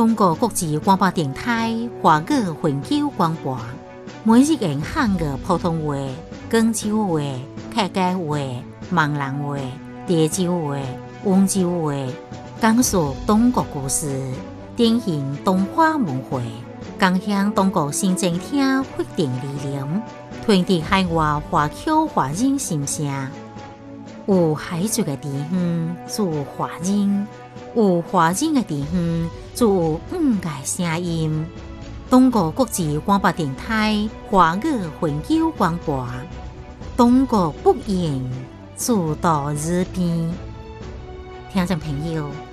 中国国际广播电台华语永久广播，每日用汉语普通话、广州话、客家话、闽南话、潮州话、温州话，讲述中国故事，典型东华文化，共享中国新政厅决定理念，传递海外华侨华人心声。有海族的地方，就有华人；有华人的地方，就有五个声音。中国国际广播电台华语永久广播，中国不言，自到日边。听众朋友，